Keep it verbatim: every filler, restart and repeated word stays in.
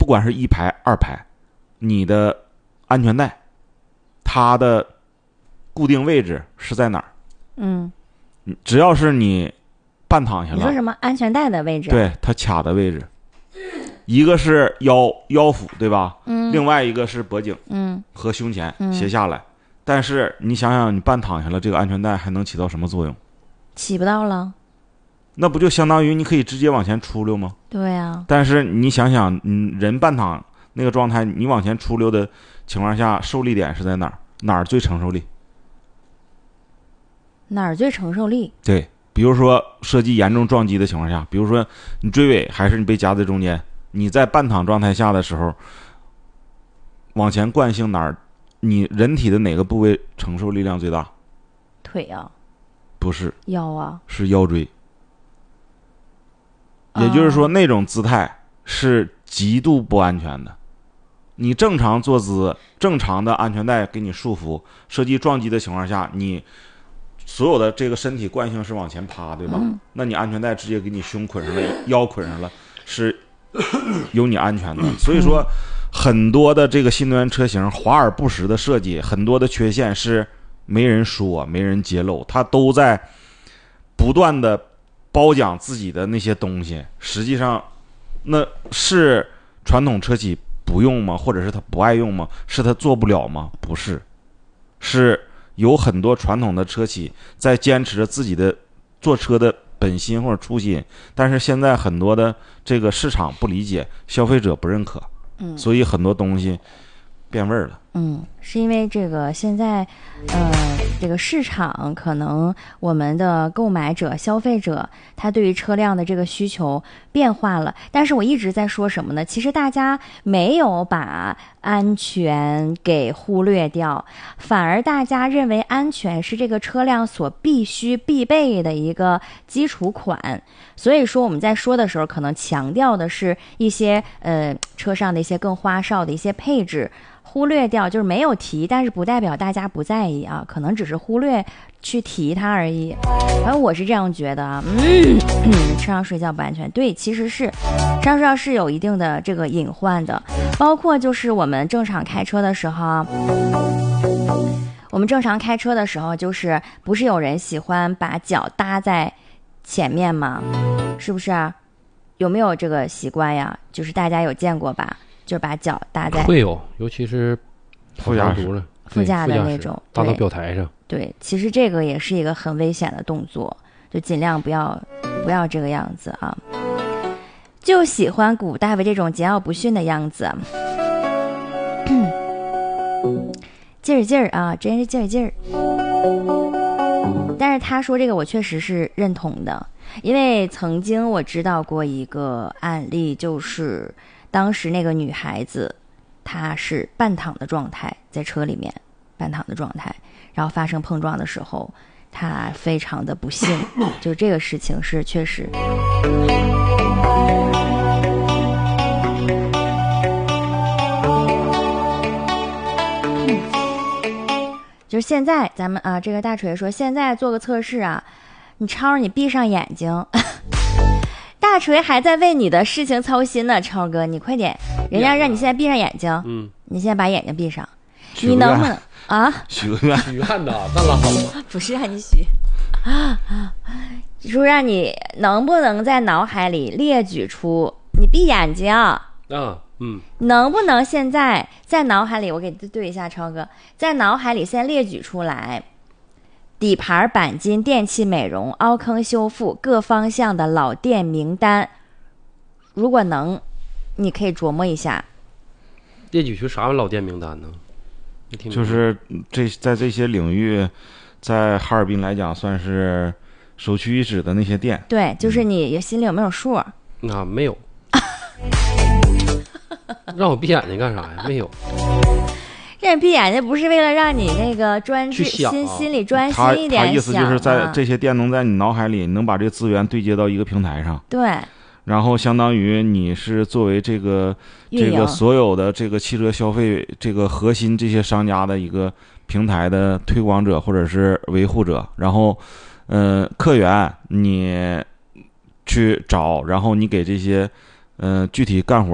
不管是一排二排，你的安全带它的固定位置是在哪儿？ 嗯， 只要是你半躺下了， 你说什么安全带的位置？ 对，它卡的位置，一个是腰腰腹，对吧？ 嗯， 另外一个是脖颈， 嗯， 和胸前嗯斜下来。但是你想想，你半躺下了，这个安全带还能起到什么作用？ 起不到了。 那不就相当于你可以直接往前出溜吗？ 对啊。 但是你想想，嗯，人半躺那个状态，你往前出溜的情况下，受力点是在哪儿？哪儿最承受力？ 哪儿最承受力？ 对，比如说涉及严重撞击的情况下，比如说你追尾还是你被夹在中间，你在半躺状态下的时候，往前惯性哪儿？你人体的哪个部位承受力量最大？ 腿啊？ 不是， 腰啊？ 是腰椎。也就是说，那种姿态是极度不安全的。你正常坐姿，正常的安全带给你束缚，涉及撞击的情况下，你所有的这个身体惯性是往前趴，对吧？ 嗯、 那你安全带直接给你胸捆上了，腰捆上了，是有你安全的。所以说，很多的这个新能源车型华而不实的设计，很多的缺陷是没人说、没人揭露，它都在不断的褒奖自己的那些东西。实际上，那是传统车企不用吗？或者是他不爱用吗？是他做不了吗？不是，是有很多传统的车企在坚持着自己的做车的本心或者初心，但是现在很多的这个市场不理解，消费者不认可， 嗯， 所以很多东西变味儿了。 嗯，是因为这个现在，呃，这个市场可能我们的购买者、消费者，他对于车辆的这个需求变化了。但是我一直在说什么呢？其实大家没有把安全给忽略掉，反而大家认为安全是这个车辆所必须必备的一个基础款。所以说我们在说的时候，可能强调的是一些呃车上的一些更花哨的一些配置。忽略掉就是没有提，但是不代表大家不在意啊，可能只是忽略去提它而已。反正我是这样觉得啊，嗯，车上睡觉不安全，对，其实是车上睡觉是有一定的这个隐患的，包括就是我们正常开车的时候，我们正常开车的时候，就是不是有人喜欢把脚搭在前面吗？是不是啊？有没有这个习惯呀？就是大家有见过吧？就是把脚搭在会有，尤其是副驾驶的副驾的那种， 搭到标台上。 对，其实这个也是一个很危险的动作，就尽量不要不要这个样子啊。就喜欢古大夫这种桀骜不驯的样子，劲儿劲儿啊，真是劲儿劲儿。但是他说这个我确实是认同的，因为曾经我知道过一个案例，就是当时那个女孩子她是半躺的状态，在车里面半躺的状态，然后发生碰撞的时候她非常的不幸，就这个事情是确实就是现在咱们啊，这个大锤说现在做个测试啊，你超你闭上眼睛大锤还在为你的事情操心呢，超哥你快点，人家让你现在闭上眼睛，嗯，你现在把眼睛闭上，你能不能啊许个愿许愿的那拉好吗？ 不是让你许啊，说让你能不能在脑海里列举出，你闭眼睛啊， 嗯， 能不能现在在脑海里，我给你对一下，超哥，在脑海里先列举出来底盘、钣金、电器美容、凹坑修复各方向的老店名单，如果能，你可以琢磨一下。 列举出啥老店名单呢？ 就是这在这些领域，在哈尔滨来讲，算是首屈一指的那些店。 对，就是你心里有没有数？ 啊，没有。让我闭眼睛干啥呀？没有。 让你闭眼睛不是为了让你那个专注、 啊、 心心里专心一点想、啊、 他他意思就是在这些店能在你脑海里能把这个资源对接到一个平台上。 对。 然后相当于你是作为这个这个所有的这个汽车消费这个核心这些商家的一个平台的推广者或者是维护者，然后呃客源你去找，然后你给这些呃具体干活